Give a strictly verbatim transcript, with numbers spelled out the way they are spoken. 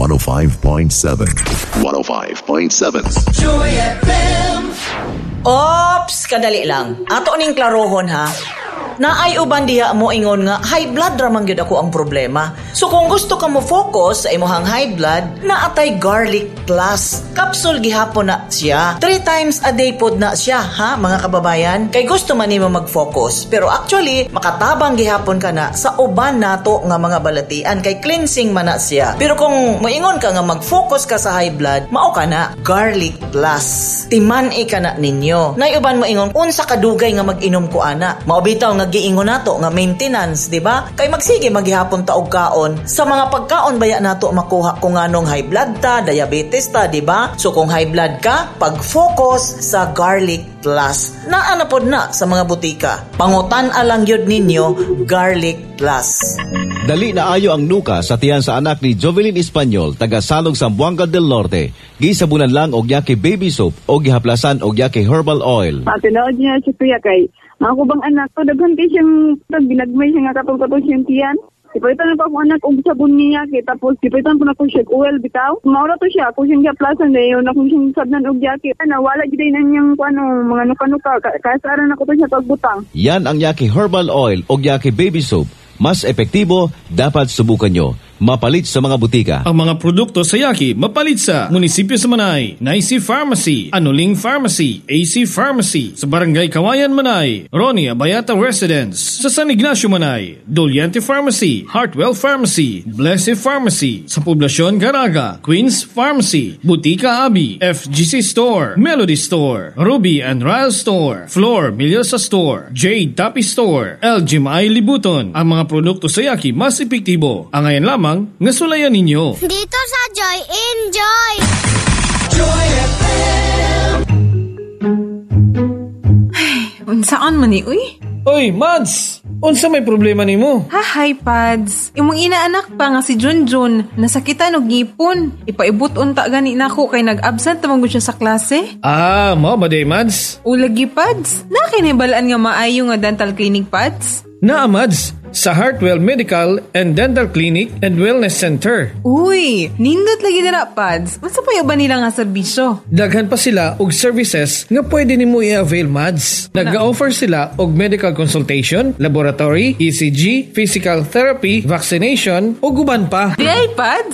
one oh five point seven. one oh five point seven. Joy F M. Ops, kadali lang. Ato ning klarohon ha. Naay uban diha mo ingon nga high blood ramang gyud ako ang problema. So kung gusto ka mo focus sa imong high blood, naatay garlic plus. Capsule gihapon na siya. Three times a day pod na siya ha mga kababayan. Kay gusto man nimo mag-focus, pero actually makatabang gihapon ka na sa uban nato nga mga balatian kay cleansing man na siya. Pero kung moingon ka nga mag-focus ka sa high blood, mao ka na garlic plus. Timan-i ka na ninyo. Nay uban moingon unsa kadugay nga mag-inom ko ana. Mao bitaw nga giingon nato nga maintenance, di ba? Kay magsige maghihapon ta og kaon. Sa mga pagkaon baya nato makuha kung anong high blood ta, diabetes ta, di ba? So kung high blood ka, pag-focus sa garlic plus. Naa na pod na sa mga butika. Pangutan alang yun ninyo, garlic plus. Dali na ayo ang nuka sa tiyan sa anak ni Jovelyn Espanyol, taga Salog, Zamboanga del Norte. Gisabunan lang og yake baby soap o gihaplasan og yake herbal oil. Patinood niya si Kuya kay ako bang anak ko, daghan kay siyang ginagmay siya nga katong-katong siyang tiyan. Ipalitan na pa akong anak og sabon niya, kay tapos ipalitan po na akong shake oil bitaw. Maura to siya, kung siyang gaplasan na yun, akong siyang sabnan og yaki. Ano, wala giday na niyang ano, mga nuka-nuka, kasaran ako to siya pagbutang. Yan ang yake herbal oil o yake baby soap. Mas epektibo, dapat subukan nyo. Mapalit sa mga butika. Ang mga produkto sa Yaki mapalit sa Munisipyo sa Manay, Naisi Pharmacy, Anuling Pharmacy, A C Pharmacy, sa Barangay Kawayan Manay, Ronnie Abayata Residence, sa San Ignacio Manay, Doliente Pharmacy, Hartwell Pharmacy, Blessed Pharmacy, sa Poblasyon Garaga, Queens Pharmacy, Butika Abi, F G C Store, Melody Store, Ruby and Ryle Store, Floor Milyosa Store, Jade Tapi Store, L G M I Libuton. Ang mga produkto sa Yaki mas epektibo. Ang ngayon lamang nga sulayan ninyo. Dito sa Joy, enjoy! Joy F M. Ay, unsaan man ni, uy? Oy, Mads! Unsa may problema nimo? Ha, hi, Pads. Imong inaanak pa nga si Junjun, nasakitan og ngipon. Ipaibot unta gani nako kay nag-absent tamang siya sa klase. Ah, mao ba day, Mads? Ulagi, Pads. Nakinibalaan nga maayo nga dental clinic, Pads? Naa, Mads, sa Hartwell Medical and Dental Clinic and Wellness Center. Uy, nindot lagi dira, Pads. Unsa pa ba nila nga serbisyo? Daghan pa sila og services nga pwede nimo i-avail, Mads. Nag-offer sila og medical consultation, laboratory, E C G, physical therapy, vaccination ug uban pa. Di ay, Pads.